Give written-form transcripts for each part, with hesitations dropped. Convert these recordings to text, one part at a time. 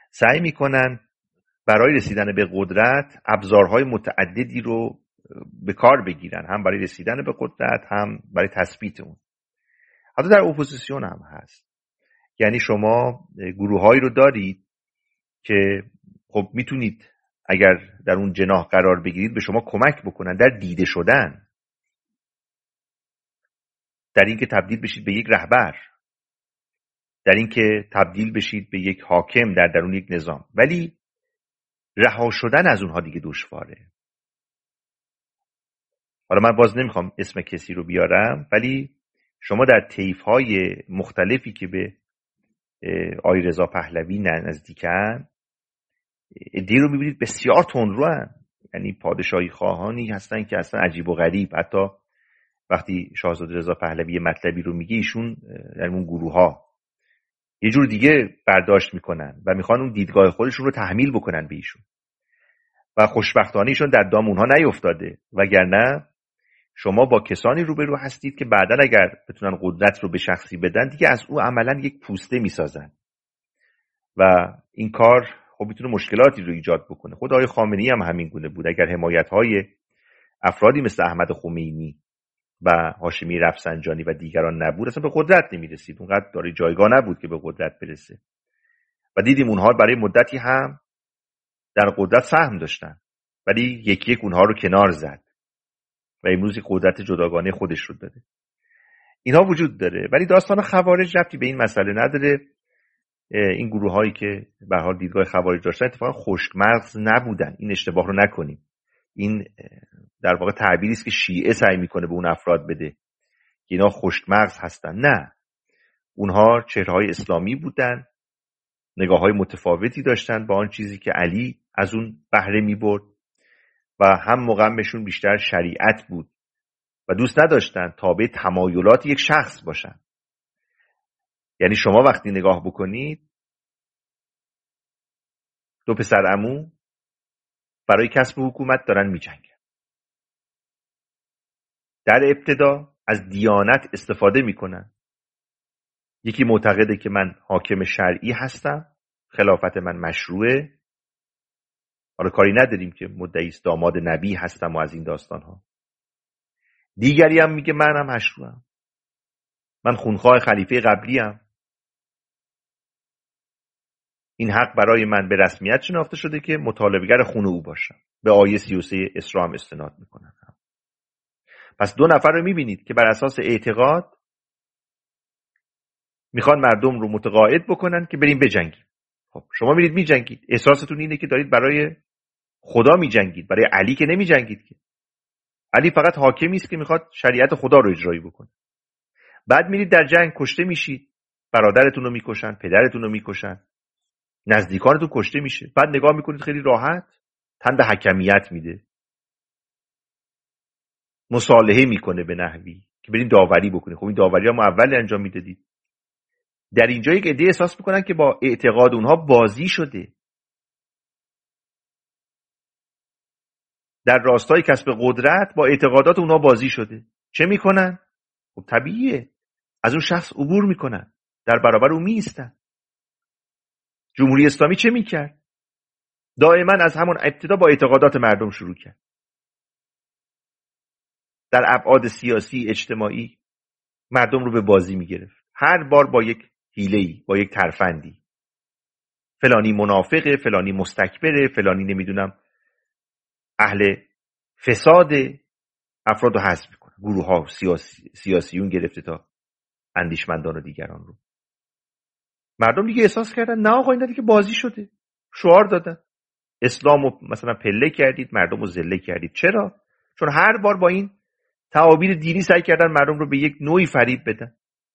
سعی میکنن برای رسیدن به قدرت ابزارهای متعددی رو به کار بگیرن، هم برای رسیدن به قدرت هم برای تثبیت اون. حتی در اپوزیسیون هم هست. یعنی شما گروه‌هایی رو دارید که خب میتونید اگر در اون جناح قرار بگیرید به شما کمک بکنن در دیده شدن، در اینکه تبدیل بشید به یک رهبر، در اینکه تبدیل بشید به یک حاکم در درون یک نظام. ولی رها شدن از اونها دیگه دشواره. حالا من باز نمیخوام اسم کسی رو بیارم، ولی شما در طیف‌های مختلفی که به آقای رضا پهلوی نزدیکن عده‌ای رو میبینید بسیار تندروان. یعنی پادشاهی خواهانی هستن که اصلا عجیب و غریب. حتی وقتی شاهزاده رضا پهلوی مطلبی رو میگه، ایشون در اون گروه‌ها یه جور دیگه برداشت میکنن و میخوان اون دیدگاه خودشون رو تحمیل بکنن به ایشون و خوشبختانه ایشون در دام اونها نیفتاده. وگرنه شما با کسانی روبرو هستید که بعداً اگر بتونن قدرت رو به شخصی بدن دیگه از او عملاً یک پوسته میسازن و این کار خب میتونه مشکلاتی رو ایجاد بکنه. خود آقای خامنه‌ای هم همین گونه بود. اگر حمایت‌های افرادی مثل احمد خمینی و هاشمی رفسنجانی و دیگران نبود، اصلا به قدرت نمیرسید. اونقدر داره جایگاه نبود که به قدرت برسه. و دیدیم اونها برای مدتی هم در قدرت سهم داشتن، ولی یکی یک اونها رو کنار زد و امروز قدرت جداگانه خودش رو داره. اینها وجود داره. ولی داستان خوارج ربطی به این مسئله نداره. این گروه هایی که به حال دیدگاه خوارج داشتن اتفاقا خشک مغز نبودن. این اشتباه رو نکنیم. این در واقع تعبیری است که شیعه سعی میکنه به اون افراد بده که اینا خشک مغز هستن. نه، اونها چهره‌های اسلامی بودن، نگاه‌های متفاوتی داشتن با آن چیزی که علی از اون بهره می‌برد و هم مقامشون بیشتر شریعت بود و دوست نداشتن تابع تمایلات یک شخص باشن. یعنی شما وقتی نگاه بکنید، دو پسر عمو برای کسب حکومت دارن می‌جنگن. در ابتدا از دیانت استفاده می‌کنن. یکی معتقده که من حاکم شرعی هستم، خلافت من مشروعه. حالا کاری نداریم که مدعی است داماد نبی هستم و از این داستان‌ها. دیگری هم میگه منم مشروعم، من خونخواه خلیفه قبلیم، این حق برای من به رسمیت شناخته شده که مطالبه‌گر خون او باشم. به آیه 33 اسراء هم استناد میکنن. پس دو نفر رو میبینید که بر اساس اعتقاد میخوان مردم رو متقاعد بکنن که بریم بجنگیم. خب شما میرید میجنگید، احساستون اینه که دارید برای خدا میجنگید، برای علی که نمیجنگید که. علی فقط حاکمی است که میخواد شریعت خدا رو اجرایی بکنه. بعد میرید در جنگ کشته میشید، برادرتون رو میکشن، پدرتون رو میکشن، نزدیکانتون کشته میشه. بعد نگاه میکنید خیلی راحت تن به حکمیت میده، مصالحه میکنه به نحوی که بریم داوری بکنید. خب این داوری هم اول انجام میدادید. در اینجا یک عده احساس میکنن که با اعتقاد اونها بازی شده. در راستای کسب قدرت با اعتقادات اونها بازی شده. چه میکنن؟ خب طبیعیه از اون شخص عبور میکنن، در برابر اون میایستن. جمهوری اسلامی چه میکرد؟ دائما از همون ابتدا با اعتقادات مردم شروع کرد. در ابعاد سیاسی اجتماعی مردم رو به بازی میگرفت، هر بار با یک حیله‌ای، با یک ترفندی. فلانی منافقه، فلانی مستکبره، فلانی نمیدونم اهل فساد، افراد رو حذف میکنه. گروه ها سیاسیون گرفته تا اندیشمندان و دیگران رو. مردم دیگه احساس کردن نه آقا این دیگه بازی شده. شعار دادن اسلام رو مثلا پله کردید، مردم رو ذله کردید. چرا؟ چون هر بار با این تعابیر دینی سعی کردن مردم رو به یک نوعی فریب بدن.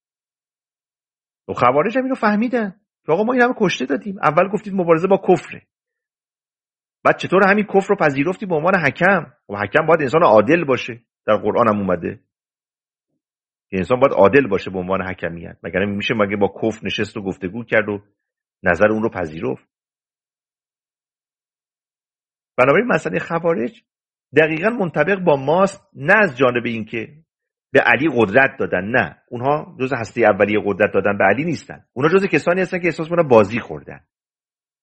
و خوارج هم اینو فهمیدن که آقا ما این همه کشته دادیم. اول گفتید مبارزه با کفره، بعد چطور همین کفر رو پذیرفتی به عنوان حکم؟ و حکم باید انسان عادل باشه. در قرآن هم اومده که انسان باید عادل باشه به عنوان حکمیت. مگر میشه مگه با کفر نشست و گفتگو کرد و نظر اون رو پذیرفت؟ بنابراین مسئله خوارج دقیقاً منطبق با ماست، نه از جانب این که به علی قدرت دادن. نه، اونها جز هسته اولیه قدرت دادن به علی نیستن. اونها جز کسانی هستن که احساس می‌کنن بازی خوردن.